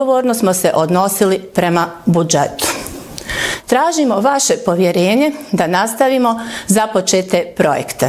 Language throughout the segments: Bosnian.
Odgovorno smo se odnosili prema budžetu. Tražimo vaše povjerenje da nastavimo započete projekte.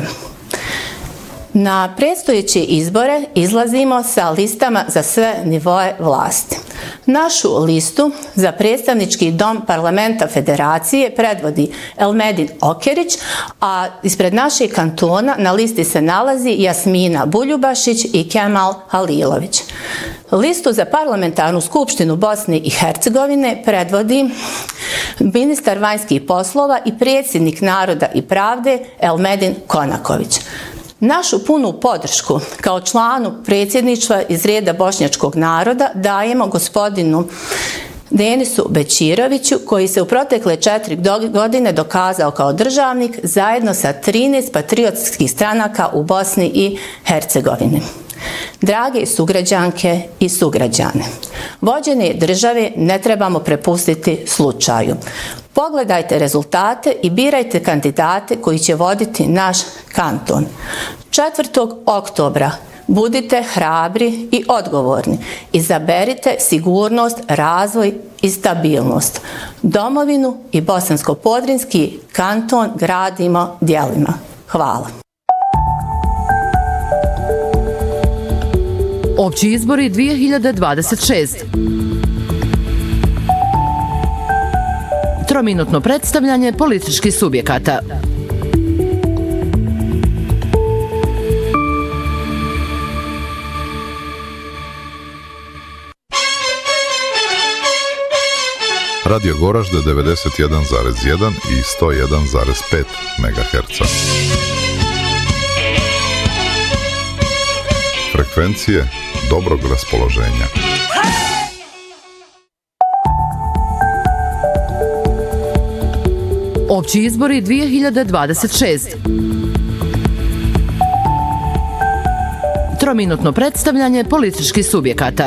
Na predstojeće izbore izlazimo sa listama za sve nivoe vlasti. Našu listu za predstavnički dom parlamenta federacije predvodi Elmedin Okerić, a ispred našeg kantona na listi se nalazi Jasmina Buljubašić i Kemal Halilović. Listu za parlamentarnu skupštinu Bosne i Hercegovine predvodi ministar vanjskih poslova i predsjednik Naroda i pravde Elmedin Konaković. Našu punu podršku kao članu predsjedništva iz reda bošnjačkog naroda dajemo gospodinu Denisu Bećiroviću, koji se u protekle 4 godine dokazao kao državnik zajedno sa 13 patriotskih stranaka u Bosni i Hercegovini. Drage sugrađanke i sugrađane, vođenje države ne trebamo prepustiti slučaju. Pogledajte rezultate i birajte kandidate koji će voditi naš kanton. 4. oktobra budite hrabri i odgovorni. Izaberite sigurnost, razvoj i stabilnost. Domovinu i Bosansko-Podrinjski kanton gradimo djelima. Hvala. Opći izbori 2026. Trominutno predstavljanje političkih subjekata. Radio Goražde 91,1 i 101,5 MHz. Frekvencije dobrog raspoloženja. Opći izbori 2026. Trominutno predstavljanje političkih subjekata.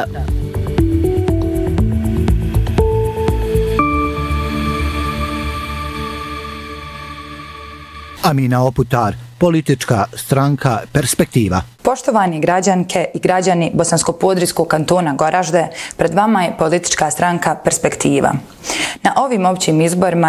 Amina Oputar, politička stranka Perspektiva. Poštovani građanke i građani Bosansko-Podrinjskog kantona Goražde, pred vama je politička stranka Perspektiva. Na ovim općim izborima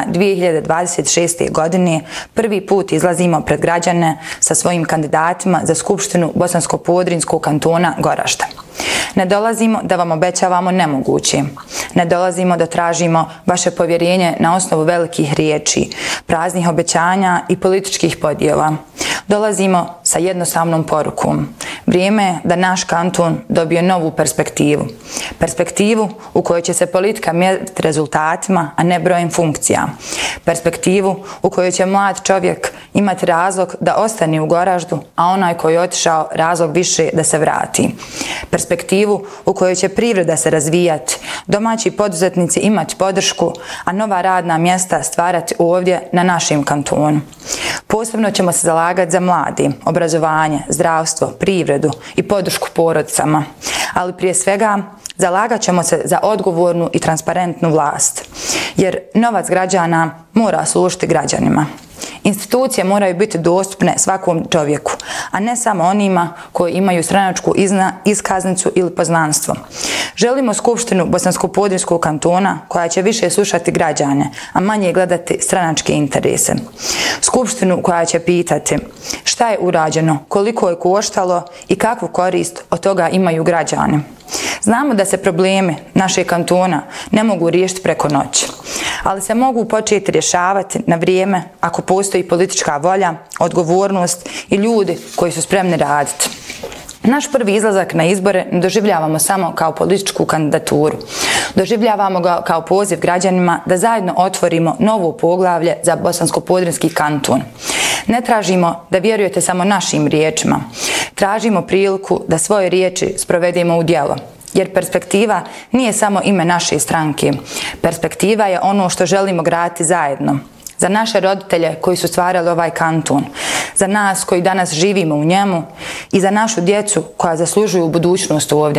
2026. godine prvi put izlazimo pred građane sa svojim kandidatima za Skupštinu Bosansko-Podrinjskog kantona Goražde. Ne dolazimo da vam obećavamo nemoguće. Ne dolazimo da tražimo vaše povjerenje na osnovu velikih riječi, praznih obećanja i političkih podjela. Dolazimo sa jednostavnom porukom. Vrijeme je da naš kanton dobije novu perspektivu. Perspektivu u kojoj će se politika mjeriti rezultatima, a ne brojem funkcija. Perspektivu u kojoj će mlad čovjek imati razlog da ostane u Goraždu, a onaj koji je otišao razlog više da se vrati. Perspektivu u kojoj će privreda se razvijati, domaći poduzetnici imati podršku, a nova radna mjesta stvarati ovdje na našem kantonu. Posebno ćemo se zalagati za mladi, obrazovanje, zdravstvo, privredu i podršku porodicama. Ali prije svega zalagat ćemo se za odgovornu i transparentnu vlast. Jer novac građana mora služiti građanima. Institucije moraju biti dostupne svakom čovjeku, a ne samo onima koji imaju stranačku iskaznicu ili poznanstvo. Želimo Skupštinu Bosansko-Podrinjskog kantona koja će više slušati građane, a manje gledati stranačke interese. Skupštinu koja će pitati šta je urađeno, koliko je koštalo i kakvu korist od toga imaju građani. Znamo da se problemi našeg kantona ne mogu riješiti preko noći, ali se mogu početi rješavati na vrijeme ako postoji politička volja, odgovornost i ljudi koji su spremni raditi. Naš prvi izlazak na izbore ne doživljavamo samo kao političku kandidaturu. Doživljavamo ga kao poziv građanima da zajedno otvorimo novo poglavlje za Bosansko-Podrinjski kanton. Ne tražimo da vjerujete samo našim riječima. Tražimo priliku da svoje riječi sprovedemo u djelo. Jer perspektiva nije samo ime naše stranke. Perspektiva je ono što želimo graditi zajedno. Za naše roditelje koji su stvarali ovaj kanton, za nas koji danas živimo u njemu i za našu djecu koja zaslužuju budućnost ovdje.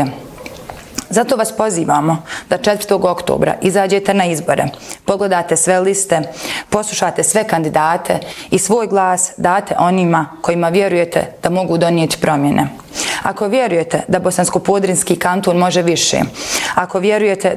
Zato vas pozivamo da 4. oktobra izađete na izbore, pogledate sve liste, poslušate sve kandidate i svoj glas date onima kojima vjerujete da mogu donijeti promjene. Ako vjerujete da Bosansko-podrinjski kanton može više, ako vjerujete